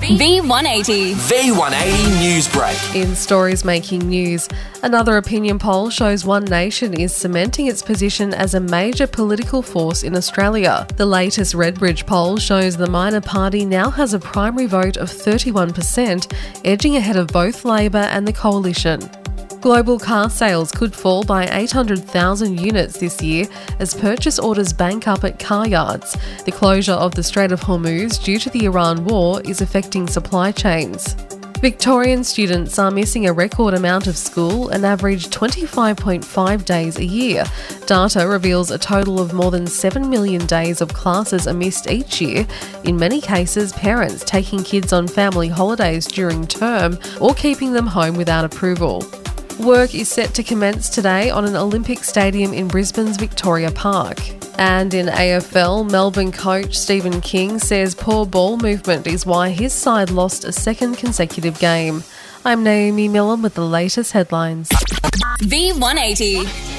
V180. V180 News Break. In stories making news, another opinion poll shows One Nation is cementing its position as a major political force in Australia. The latest Redbridge poll shows the minor party now has a primary vote of 31%, edging ahead of both Labor and the Coalition. Global car sales could fall by 800,000 units this year as purchase orders bank up at car yards. The closure of the Strait of Hormuz due to the Iran war is affecting supply chains. Victorian students are missing a record amount of school, an average 25.5 days a year. Data reveals a total of more than 7 million days of classes are missed each year, in many cases parents taking kids on family holidays during term or keeping them home without approval. Work is set to commence today on an Olympic stadium in Brisbane's Victoria Park. And in AFL, Melbourne coach Stephen King says poor ball movement is why his side lost a second consecutive game. I'm Naomi Millen with the latest headlines. V180.